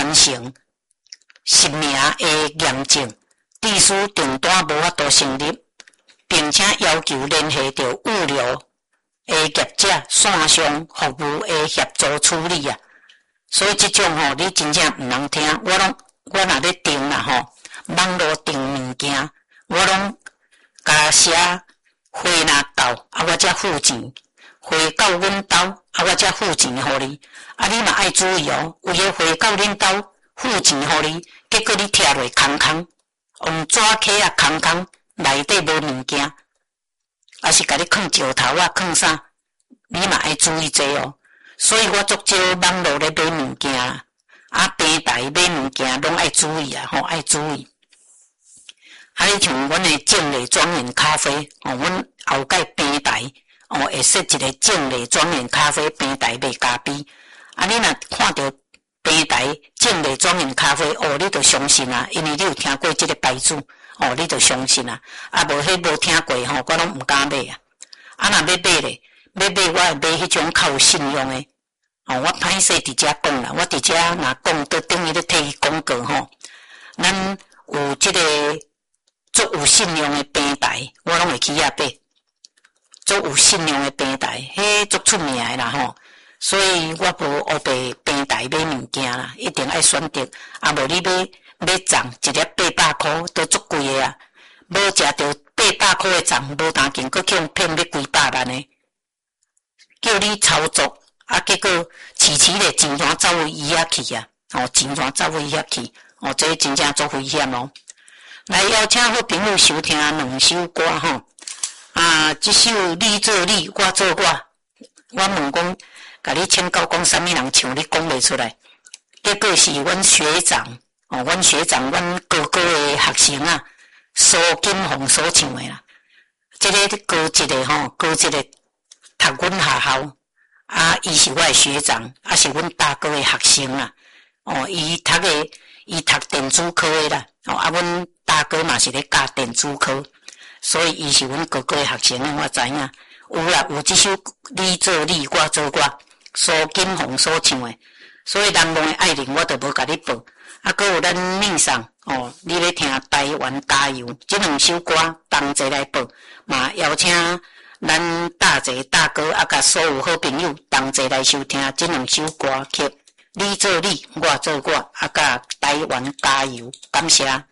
完成实名的验证，地书订单无法度成立，并且要求联系到物流的业者线上服务的协助处理啊。所以这种你真正毋通听，我若咧订啦网络订物件，我拢甲写货若到我才付钱，货到阮兜我才付钱互你。你嘛爱注意有诶货到恁兜付钱互你，结果你摕落空空，用纸壳空空，内底无物件，是甲你囥石头囥啥，你嘛爱注意这所以我足少网络咧买物件平台买物件拢爱注意爱注意。还有像阮的正丽庄园咖啡阮后盖平台会设一个正丽庄园咖啡平台卖咖啡你若看到平台正丽庄园咖啡你就相信因为你有听过这个牌子你就相信无迄无听过我拢毋敢买若要买咧，要买我会买迄种较有信用的我歹势伫遮讲啦，我伫遮若讲都等于咧替伊广告咱有这个足有信用的平台，我拢会去遐买。足有信用的平台，迄足出名的啦所以我无黑白平台买物件啦，一定爱选择无你要涨一粒800块都足贵的无食到800块的涨，无当紧佫去用骗要几百万的，叫你操作结果迟咧钱全走位伊遐去钱全走位伊遐去这真正足危险来邀请好朋友收听2首歌这首你做你我做我问讲甲你请教讲啥物人唱你讲袂出来，结果是阮学长阮哥哥的学生苏金凤所唱的啦。这个高一个读阮学校伊是我的学长是阮大哥的学生伊读电子科的啦阮大哥嘛是咧教电子科，所以伊是阮哥哥的学生我知影有这首你做你我做我苏金凤所唱的，所以人梦的爱人我就无甲你报还有咱面上你咧听台湾加油这2首歌同齐来报嘛，邀请咱大姐大哥甲所有好朋友同齐来收听这2首歌曲你做你我做我甲台湾加油，感谢。